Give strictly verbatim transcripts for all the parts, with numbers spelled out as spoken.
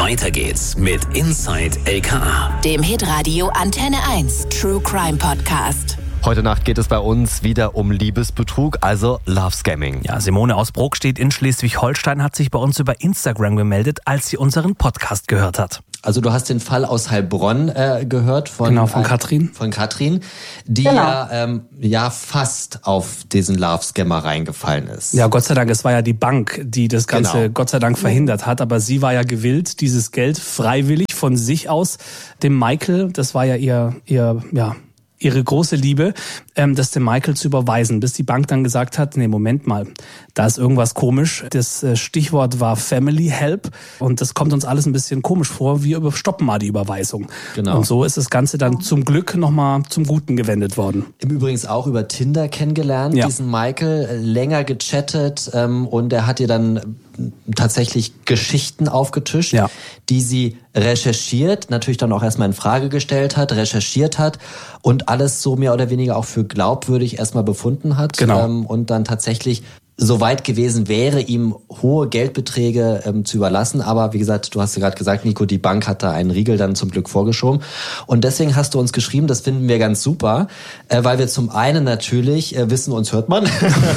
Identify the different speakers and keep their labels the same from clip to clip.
Speaker 1: Weiter geht's mit Inside L K A,
Speaker 2: dem Hitradio Antenne eins True Crime Podcast.
Speaker 3: Heute Nacht geht es bei uns wieder um Liebesbetrug, also Love Scamming.
Speaker 4: Ja, Simone aus Brokstedt in Schleswig-Holstein hat sich bei uns über Instagram gemeldet, als sie unseren Podcast gehört hat.
Speaker 3: Also du hast den Fall aus Heilbronn äh, gehört von
Speaker 4: Genau, von Katrin.
Speaker 3: Von Katrin, die
Speaker 5: genau.
Speaker 3: ja, ähm, ja fast auf diesen Love Scammer reingefallen ist.
Speaker 4: Ja, Gott sei Dank, es war ja die Bank, die das Ganze
Speaker 3: Genau.
Speaker 4: Gott sei Dank verhindert hat. Aber sie war ja gewillt, dieses Geld freiwillig von sich aus dem Michael, das war ja ihr, ihr ja, ihre große Liebe, ähm, das dem Michael zu überweisen, bis die Bank dann gesagt hat, nee, Moment mal, da ist irgendwas komisch. Das äh, Stichwort war Family Help und das kommt uns alles ein bisschen komisch vor. Wir stoppen mal die Überweisung.
Speaker 3: Genau.
Speaker 4: Und so ist das Ganze dann zum Glück nochmal zum Guten gewendet worden.
Speaker 3: Im Übrigen auch über Tinder kennengelernt,
Speaker 4: Ja.
Speaker 3: diesen Michael, länger gechattet ähm, und er hat ihr dann tatsächlich Geschichten aufgetischt,
Speaker 4: Ja.
Speaker 3: die sie recherchiert, natürlich dann auch erstmal in Frage gestellt hat, recherchiert hat und alles so mehr oder weniger auch für glaubwürdig erstmal befunden hat.
Speaker 4: Genau.
Speaker 3: Ähm, und dann tatsächlich so weit gewesen wäre, ihm hohe Geldbeträge ähm, zu überlassen. Aber wie gesagt, du hast ja gerade gesagt, Nico, die Bank hat da einen Riegel dann zum Glück vorgeschoben. Und deswegen hast du uns geschrieben, das finden wir ganz super, äh, weil wir zum einen natürlich äh, wissen, uns hört man.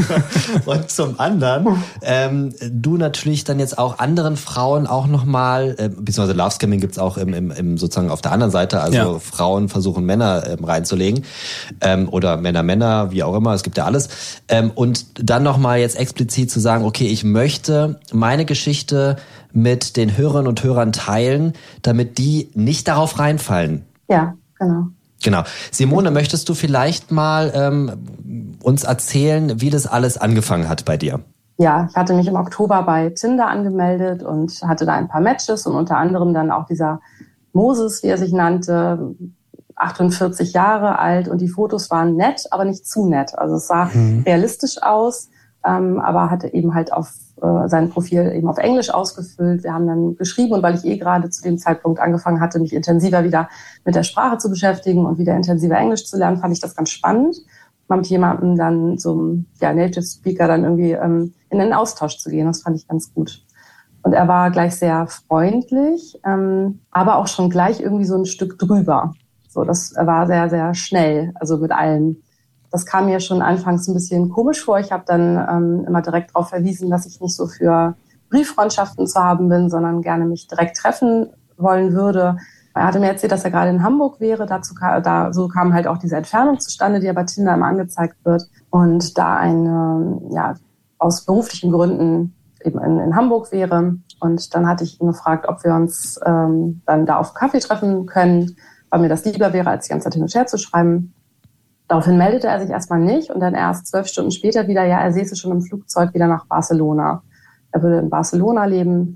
Speaker 3: Und zum anderen ähm, du natürlich dann jetzt auch anderen Frauen auch nochmal, äh, beziehungsweise Love Scamming gibt's auch im, im, im sozusagen auf der anderen Seite, also
Speaker 4: Ja.
Speaker 3: Frauen versuchen Männer ähm, reinzulegen ähm, oder Männer, Männer, wie auch immer, es gibt ja alles. Ähm, und dann nochmal jetzt explizit zu sagen, okay, ich möchte meine Geschichte mit den Hörerinnen und Hörern teilen, damit die nicht darauf reinfallen.
Speaker 5: Ja, genau.
Speaker 3: Genau. Simone, möchtest du vielleicht mal ähm, uns erzählen, wie das alles angefangen hat bei dir?
Speaker 5: Ja, ich hatte mich im Oktober bei Tinder angemeldet und hatte da ein paar Matches und unter anderem dann auch dieser Moses, wie er sich nannte, achtundvierzig Jahre alt und die Fotos waren nett, aber nicht zu nett. Also es sah mhm. realistisch aus, ähm, aber hatte eben halt auf äh, sein Profil eben auf Englisch ausgefüllt. Wir haben dann geschrieben und weil ich eh gerade zu dem Zeitpunkt angefangen hatte, mich intensiver wieder mit der Sprache zu beschäftigen und wieder intensiver Englisch zu lernen, fand ich das ganz spannend, mal mit jemandem dann zum ja, Native Speaker dann irgendwie ähm, in den Austausch zu gehen. Das fand ich ganz gut. Und er war gleich sehr freundlich, ähm, aber auch schon gleich irgendwie so ein Stück drüber. So, das war sehr, sehr schnell, also mit allem. Das kam mir schon anfangs ein bisschen komisch vor. Ich habe dann ähm, immer direkt darauf verwiesen, dass ich nicht so für Brieffreundschaften zu haben bin, sondern gerne mich direkt treffen wollen würde. Er hatte mir erzählt, dass er gerade in Hamburg wäre. Dazu kam, da, so kam halt auch diese Entfernung zustande, die ja bei Tinder immer angezeigt wird. Und da eine, ja, aus beruflichen Gründen eben in, in Hamburg wäre. Und dann hatte ich ihn gefragt, ob wir uns ähm, dann da auf Kaffee treffen können, weil mir das lieber wäre, als die ganze Zeit hin und her zu schreiben. Daraufhin meldete er sich erstmal nicht und dann erst zwölf Stunden später wieder, ja, er säße schon im Flugzeug wieder nach Barcelona. Er würde in Barcelona leben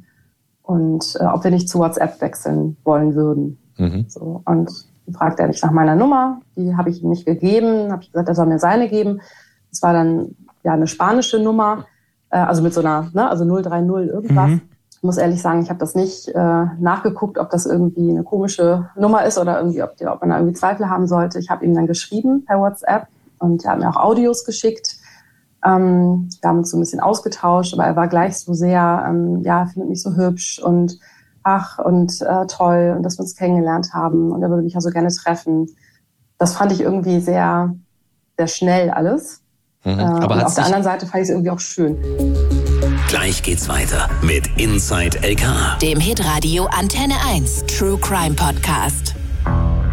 Speaker 5: und äh, ob wir nicht zu WhatsApp wechseln wollen würden. Mhm. So, und dann fragte er mich nach meiner Nummer, die habe ich ihm nicht gegeben, habe ich gesagt, er soll mir seine geben. Es war dann ja eine spanische Nummer, äh, also mit so einer, ne, also null drei null irgendwas. Mhm. Ich muss ehrlich sagen, ich habe das nicht äh, nachgeguckt, ob das irgendwie eine komische Nummer ist oder irgendwie, ob, die, ob man da irgendwie Zweifel haben sollte. Ich habe ihm dann geschrieben per WhatsApp und er hat mir auch Audios geschickt. Ähm, wir haben uns so ein bisschen ausgetauscht, aber er war gleich so sehr, ähm, ja, findet mich so hübsch und ach und äh, toll und dass wir uns kennengelernt haben und er würde mich ja so gerne treffen. Das fand ich irgendwie sehr, sehr schnell alles. Mhm, äh, aber und auf der anderen Seite fand ich es irgendwie auch schön.
Speaker 1: Gleich geht's weiter mit Inside L K A,
Speaker 2: dem Hitradio Antenne eins True Crime Podcast.